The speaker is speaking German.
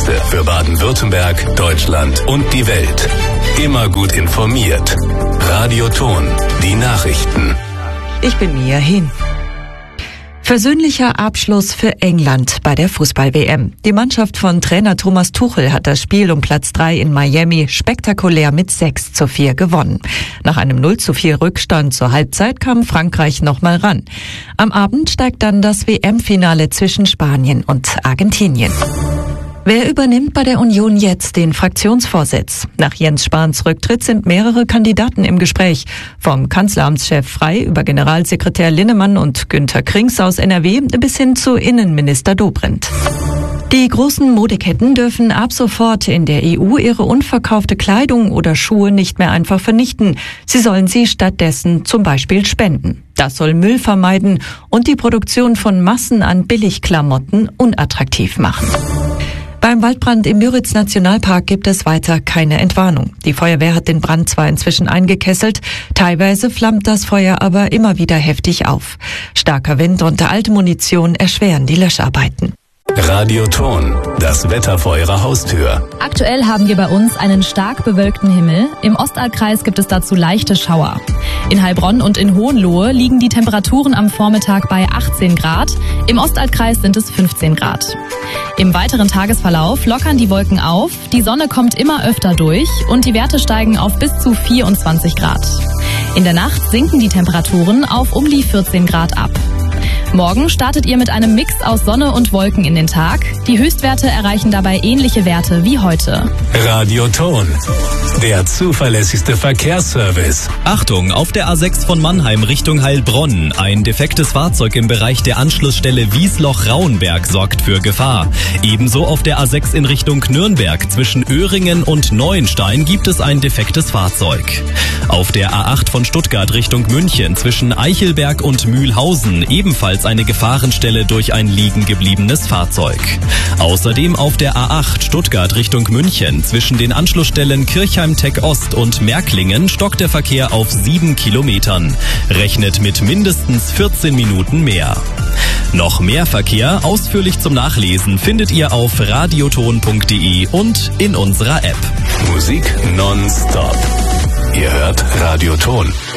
Wichtigste für Baden-Württemberg, Deutschland und die Welt. Immer gut informiert. Radio Ton, die Nachrichten. Ich bin Mia Hin. Versöhnlicher Abschluss für England bei der Fußball-WM. Die Mannschaft von Trainer Thomas Tuchel hat das Spiel um Platz 3 in Miami spektakulär mit 6:4 gewonnen. Nach einem 0:4 Rückstand zur Halbzeit kam Frankreich nochmal ran. Am Abend steigt dann das WM-Finale zwischen Spanien und Argentinien. Wer übernimmt bei der Union jetzt den Fraktionsvorsitz? Nach Jens Spahns Rücktritt sind mehrere Kandidaten im Gespräch. Vom Kanzleramtschef Frey über Generalsekretär Linnemann und Günter Krings aus NRW bis hin zu Innenminister Dobrindt. Die großen Modeketten dürfen ab sofort in der EU ihre unverkaufte Kleidung oder Schuhe nicht mehr einfach vernichten. Sie sollen sie stattdessen zum Beispiel spenden. Das soll Müll vermeiden und die Produktion von Massen an Billigklamotten unattraktiv machen. Beim Waldbrand im Müritz-Nationalpark gibt es weiter keine Entwarnung. Die Feuerwehr hat den Brand zwar inzwischen eingekesselt, teilweise flammt das Feuer aber immer wieder heftig auf. Starker Wind und alte Munition erschweren die Löscharbeiten. Radio Ton, das Wetter vor Ihrer Haustür. Aktuell haben wir bei uns einen stark bewölkten Himmel. Im Ostalbkreis gibt es dazu leichte Schauer. In Heilbronn und in Hohenlohe liegen die Temperaturen am Vormittag bei 18 Grad. Im Ostalbkreis sind es 15 Grad. Im weiteren Tagesverlauf lockern die Wolken auf, die Sonne kommt immer öfter durch und die Werte steigen auf bis zu 24 Grad. In der Nacht sinken die Temperaturen auf um die 14 Grad ab. Morgen startet ihr mit einem Mix aus Sonne und Wolken in den Tag. Die Höchstwerte erreichen dabei ähnliche Werte wie heute. Radio Ton, der zuverlässigste Verkehrsservice. Achtung, auf der A6 von Mannheim Richtung Heilbronn. Ein defektes Fahrzeug im Bereich der Anschlussstelle Wiesloch-Rauenberg sorgt für Gefahr. Ebenso auf der A6 in Richtung Nürnberg zwischen Öhringen und Neuenstein gibt es ein defektes Fahrzeug. Auf der A8 von Stuttgart Richtung München zwischen Eichelberg und Mühlhausen ebenfalls eine Gefahrenstelle durch ein liegen gebliebenes Fahrzeug. Außerdem auf der A8 Stuttgart Richtung München zwischen den Anschlussstellen Kirchheim-Tech Ost und Märklingen stockt der Verkehr auf 7 Kilometern. Rechnet mit mindestens 14 Minuten mehr. Noch mehr Verkehr ausführlich zum Nachlesen findet ihr auf radioton.de und in unserer App. Musik nonstop. Ihr hört Radio Ton.